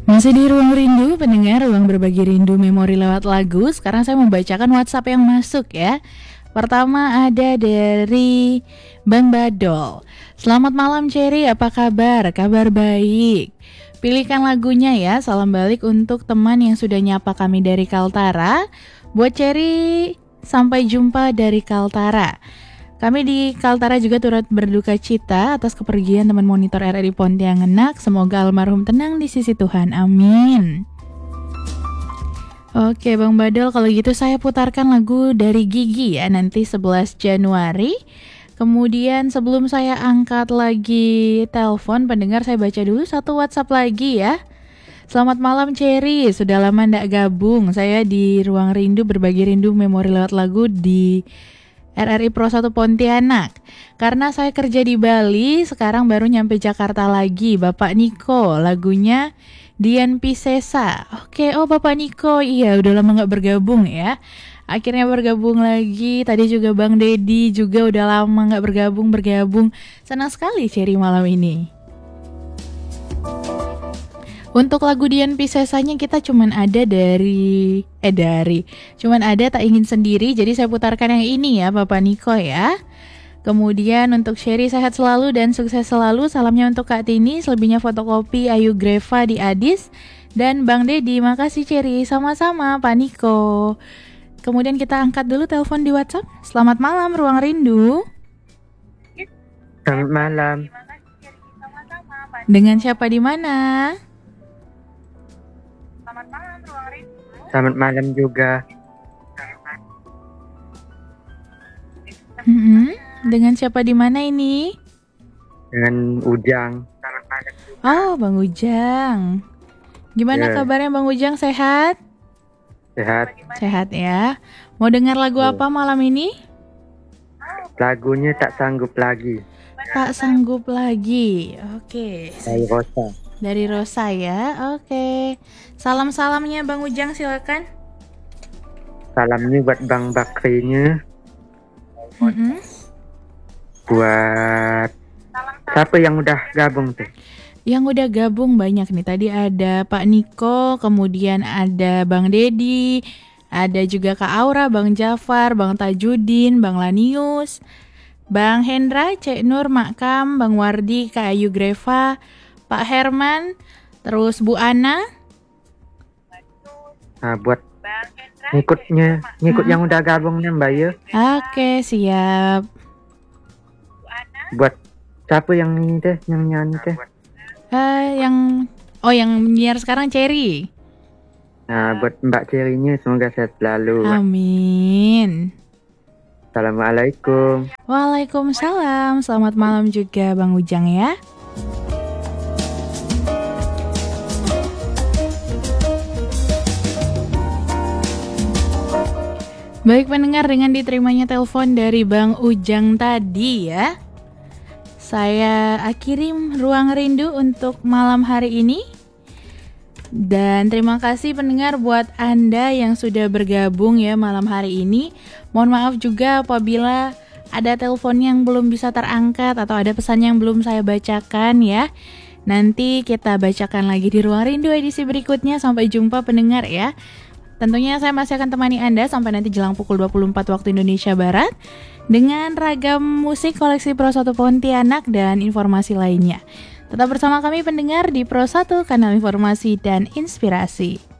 Masih di Ruang Rindu, pendengar Ruang Berbagi Rindu Memori lewat lagu. Sekarang saya membacakan WhatsApp yang masuk ya. Pertama ada dari Bang Badol. Selamat malam Cherry, apa kabar? Kabar baik. Pilihkan lagunya ya. Salam balik untuk teman yang sudah nyapa kami dari Kaltara. Buat Cherry, sampai jumpa dari Kaltara. Kami di Kaltara juga turut berduka cita atas kepergian teman monitor RRI Pontianak. Semoga almarhum tenang di sisi Tuhan. Amin. Oke Bang Badal, kalau gitu saya putarkan lagu dari Gigi ya, nanti 11 Januari. Kemudian sebelum saya angkat lagi telepon pendengar, saya baca dulu satu WhatsApp lagi ya. Selamat malam Cherry, sudah lama ndak gabung. Saya di Ruang Rindu Berbagi Rindu Memori lewat lagu di RRI Pro 1 Pontianak. Karena saya kerja di Bali, sekarang baru nyampe Jakarta lagi. Bapak Niko, lagunya Dian Piscesa. Oke, oh Bapak Niko, iya udah lama gak bergabung ya. Akhirnya bergabung lagi. Tadi juga Bang Dedi juga udah lama gak bergabung. Senang sekali Cherry malam ini. Untuk lagu Dian Piscesanya kita cuman ada cuman ada Tak Ingin Sendiri. Jadi saya putarkan yang ini ya Bapak Niko ya. Kemudian untuk Cherry sehat selalu dan sukses selalu. Salamnya untuk Kak Tini, selebihnya fotokopi Ayu Greva di Adis. Dan Bang Dedi, makasih Cherry. Sama-sama Pak Niko. Kemudian kita angkat dulu telepon di WhatsApp. Selamat malam Ruang Rindu. Selamat malam. Dengan siapa di mana? Selamat malam juga. Dengan siapa di mana ini? Dengan Ujang. Oh, Bang Ujang. Gimana kabarnya Bang Ujang, sehat? Sehat. Sehat ya. Mau dengar lagu apa malam ini? Lagunya Tak Sanggup Lagi. Tak Sanggup Lagi. Oke. Dari Rosa. Dari Rosa ya. Oke. Salam-salamnya Bang Ujang silakan. Salamnya buat Bang Bakrinya. Buat siapa yang udah gabung tuh? Yang udah gabung banyak nih. Tadi ada Pak Niko, kemudian ada Bang Dedi, ada juga Kak Aura, Bang Jafar, Bang Tajudin, Bang Lanius, Bang Hendra, Cek Nur, Makam, Bang Wardi, Kak Ayu Greva, Pak Herman, terus Bu Ana. Nah, buat ngikut yang udah gabung nih Mbak ya. Oke, siap. Buat siapa yang ini teh, yang nyanyi teh? Yang nyiar sekarang Cherry. Nah, buat Mbak Cherry-nya semoga sehat selalu. Amin. Assalamualaikum. Waalaikumsalam. Selamat malam juga Bang Ujang ya. Baik pendengar, dengan diterimanya telepon dari Bang Ujang tadi ya, saya akhiri Ruang Rindu untuk malam hari ini. Dan terima kasih pendengar buat Anda yang sudah bergabung ya malam hari ini. Mohon maaf juga apabila ada telepon yang belum bisa terangkat atau ada pesan yang belum saya bacakan ya. Nanti kita bacakan lagi di Ruang Rindu edisi berikutnya. Sampai jumpa pendengar ya. Tentunya saya masih akan temani Anda sampai nanti jelang pukul 24 waktu Indonesia Barat dengan ragam musik koleksi Pro 1 Pontianak dan informasi lainnya. Tetap bersama kami pendengar di Pro 1, kanal informasi dan inspirasi.